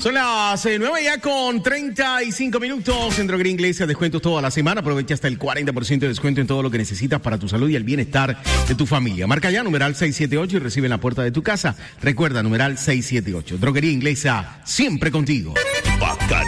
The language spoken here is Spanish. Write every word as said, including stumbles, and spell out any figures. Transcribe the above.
Son las eh, nueve ya con treinta y cinco minutos. En Droguería Inglesa, descuentos toda la semana. Aprovecha hasta el cuarenta por ciento de descuento en todo lo que necesitas para tu salud y el bienestar de tu familia. Marca ya numeral seiscientos setenta y ocho y recibe en la puerta de tu casa. Recuerda, numeral seiscientos setenta y ocho. Droguería Inglesa, siempre contigo.